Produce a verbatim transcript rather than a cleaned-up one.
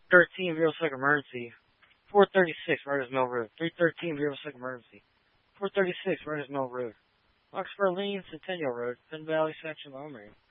thirteen, zero second emergency. four thirty-six, Writers Mill Road. three thirteen, zero second emergency. four thirty-six, Writers Mill Road. Oxford Lane, Centennial Road, Penn Valley Section, Lower Merion.